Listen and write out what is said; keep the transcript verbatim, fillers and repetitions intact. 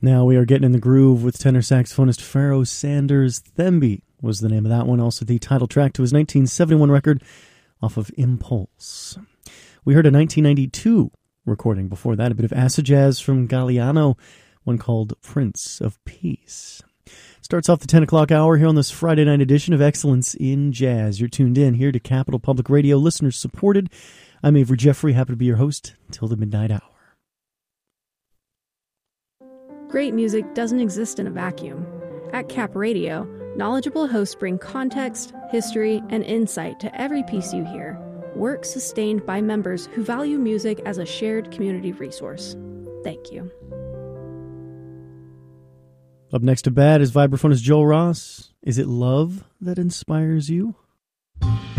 Now we are getting in the groove with tenor saxophonist Pharoah Sanders. Themby was the name of that one, also the title track to his nineteen seventy-one record off of Impulse. We heard a nineteen ninety-two recording before that, a bit of acid jazz from Galliano, one called Prince of Peace. Starts off the ten o'clock hour here on this Friday night edition of Excellence in Jazz. You're tuned in here to Capital Public Radio, listeners supported. I'm Avery Jeffrey, happy to be your host till the midnight hour. Great music doesn't exist in a vacuum. At Cap Radio, knowledgeable hosts bring context, history, and insight to every piece you hear. Work sustained by members who value music as a shared community resource. Thank you. Up next to bat is vibraphonist Joel Ross. Is it love that inspires you?